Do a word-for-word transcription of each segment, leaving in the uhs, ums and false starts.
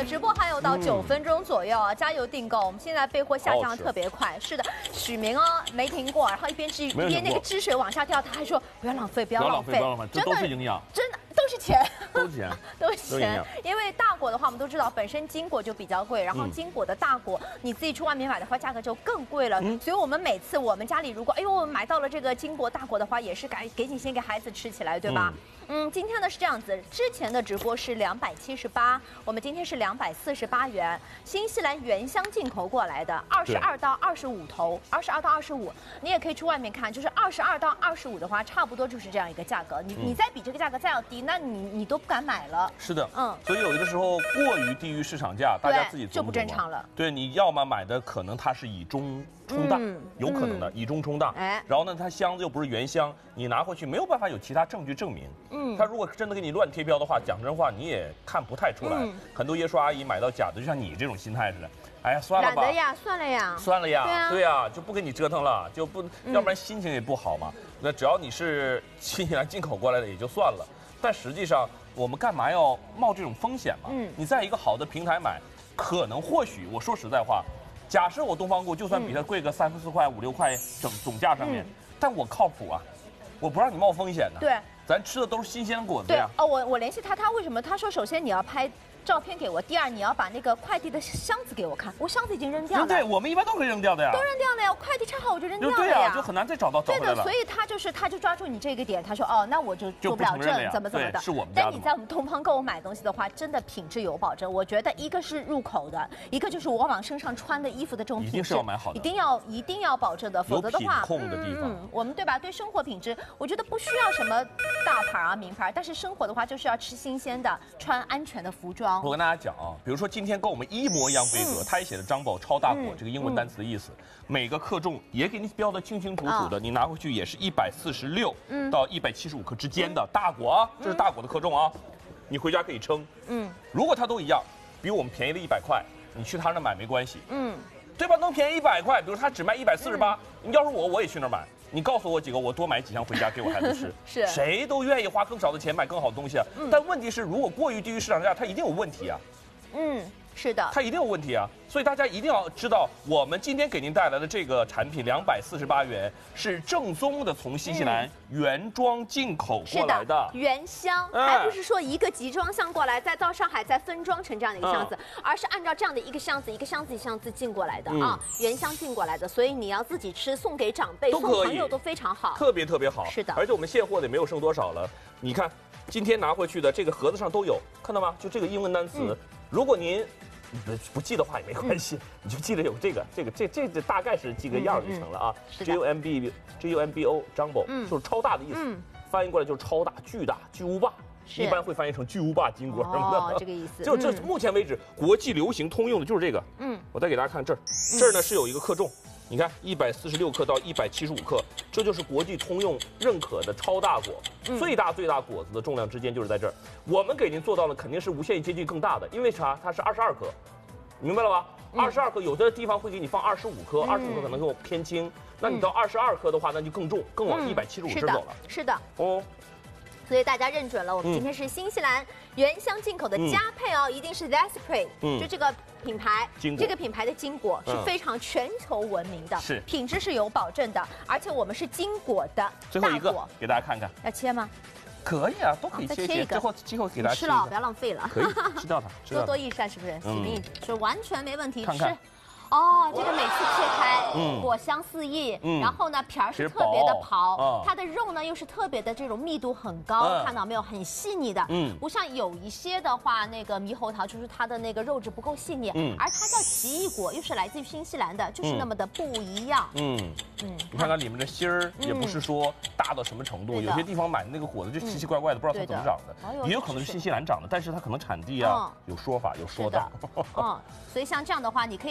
的直播还有到九分钟左右啊，加油订购！我们现在备货下降的特别快。是的，许明哦没停过，然后一边吃一边那个汁水往下掉，他还说不要浪费，不要浪费， 不要浪费，这都是营养， 真的都是钱， 都是钱， 都是钱。因为大果的话，我们都知道本身金果就比较贵，然后金果的大果你自己去外面买的话，价格就更贵了。所以我们每次我们家里如果哎呦买到了这个金果大果的话，也是赶赶紧先给孩子吃起来，对吧？嗯，今天呢是这样子，之前的直播是两百七十八，我们今天是两百四十八元，新西兰原箱进口过来的，二十二到二十五头，二十二到二十五，你也可以去外面看，就是二十二到二十五的话，差不多就是这样一个价格。你你再比这个价格再要低，那你你都不敢买了。 是的，嗯，所以有的时候过于低于市场价，大家自己就不正常了。 对，你要么买的可能它是以中冲大，嗯、有可能的、嗯、以中冲大，哎，然后呢，它箱子又不是原箱，你拿回去没有办法有其他证据证明。嗯，他如果真的给你乱贴标的话，讲真话你也看不太出来。嗯、很多爷叔阿姨买到假的，就像你这种心态似的，哎呀，算了吧， 懒得呀，算了呀， 算了呀，对呀、啊，对呀、啊，就不跟你折腾了，就不，要不然心情也不好嘛。嗯、那只要你是新西兰进口过来的也就算了，但实际上我们干嘛要冒这种风险嘛？嗯，你在一个好的平台买，可能或许我说实在话。假设我东方菇就算比它贵个三四块、五六块整总价上面，嗯、但我靠谱啊，我不让你冒风险的。 对， 咱吃的都是新鲜果子呀。 哦，我我联系他，他为什么？他说首先你要拍照片给我，第二你要把那个快递的箱子给我看，我箱子已经扔掉了。 对，我们一般都会扔掉的呀。 都扔掉了呀，我快递插好我就扔掉了呀。 对呀，就很难再找到找回来了。 对的，所以他就是他就抓住你这个点，他说哦，那我就做不了证，怎么怎么的。 是我们家的。 但你在我们东方购物买东西的话，真的品质有保证。我觉得一个是入口的，一个就是我往身上穿的衣服的这种品质， 一定是要买好的， 一定要一定要保证的，否则的话， 有品控的地方， 嗯，我们对吧？对生活品质，我觉得不需要什么大牌啊、名牌，但是生活的话就是要吃新鲜的，穿安全的服装。 我跟大家讲啊。比如说今天跟我们一模一样规格，它也写的张宝超大果这个英文单词的意思，每个克重也给你标的清清楚楚的，你拿回去也是一百四十六到一百七十五克之间的大果啊，这是大果的克重啊，你回家可以称。嗯，如果它都一样，比我们便宜了一百块，你去他那买没关系。嗯，对吧？能便宜一百块，比如他只卖一百四十八，你要是我我也去那儿买。你告诉我几个，我多买几箱回家给我孩子吃。 是， 谁都愿意花更少的钱买更好的东西啊。嗯、但问题是，如果过于低于市场价，它一定有问题啊。 嗯，是的， 它一定有问题啊，所以大家一定要知道，我们今天给您带来的这个产品两百四十八元是正宗的从新西兰原装进口过来的， 嗯、原箱，嗯、还不是说一个集装箱过来，再到上海再分装成这样的一个箱子，嗯、而是按照这样的一个箱子一个箱子一箱子进过来的、嗯、啊，原箱进过来的，所以你要自己吃，送给长辈、送朋友都非常好， 特别特别好。 是的， 而且我们现货的也没有剩多少了，你看今天拿回去的这个盒子上都有，看到吗？就这个英文单词，嗯、如果您。不记的话也没关系，嗯、你就记得有这个，这个这这这大概是记个样就成了啊。J U M B J U M B O Jumbo，嗯、就是超大的意思，嗯、翻译过来就是超大、巨大、巨无霸，一般会翻译成巨无霸金果什么的。 哦，这个意思。 就这目前为止，国际流行通用的就是这个。嗯，我再给大家看这儿，这儿呢是有一个克重。你看，一百四十六克到一百七十五克，这就是国际通用认可的超大果，嗯、最大最大果子的重量之间就是在这儿。我们给您做到了，肯定是无限接近更大的，因为啥？它是二十二克，明白了吧？二十二克，有的地方会给你放二十五克，二十五克可能更偏轻，嗯、那你到二十二克的话，那就更重，更往一百七十五这走了。 是的， 哦。 所以大家认准了，我们今天是新西兰原箱进口的佳配哦，嗯、一定是 Zespri，嗯、就这个品牌，这个品牌的金果是非常全球闻名的， 是品质是有保证的，而且我们是金果的最后一个给大家看看， 要切吗？ 可以啊，都可以切切。最后最后给大家吃了，不要浪费了。 可以吃掉它， 多多益善是不是？喜明说完全没问题，吃。哦，这个每次切开，嗯、果香四溢，嗯、然后呢皮儿是特别的薄，嗯、它的肉呢又是特别的这种密度很高，嗯、看到没有，很细腻的，嗯、不像有一些的话，那个猕猴桃就是它的那个肉质不够细腻，嗯、而它叫奇异果，又是来自于新西兰的，就是那么的不一样。嗯嗯，你看看里面的芯儿，也不是说大到什么程度，有些地方买的那个果子就奇奇怪怪的，不知道它怎么长的，也有可能是新西兰长的，但是它可能产地啊有说法有说到。 嗯，所以像这样的话，你可以直接。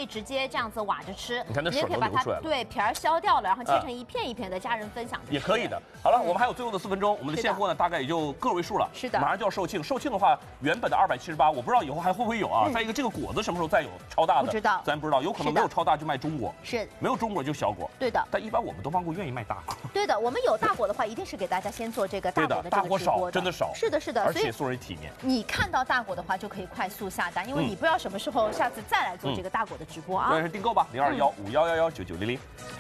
这样子挖着吃。 你看那水都流出来了。 对，皮儿削掉了，然后切成一片一片的，家人分享也可以的。好了，我们还有最后的四分钟，我们的现货呢大概也就个位数了。 是的， 马上就要售罄，售罄的话，原本的二百七十八，我不知道以后还会不会有啊。再一个，这个果子什么时候再有超大的？ 不知道， 咱不知道，有可能没有超大就卖中果， 是没有中果就小果。 对的， 但一般我们东方顾愿意卖大果。 对的，我们有大果的话，一定是给大家先做这个大果的这个直播的。 大果少，真的少。 是的，是的， 而且送人体面。 你看到大果的话，就可以快速下单，因为你不知道什么时候下次再来做这个大果的直播啊。 那是订购吧，零二幺五幺幺幺九九零零。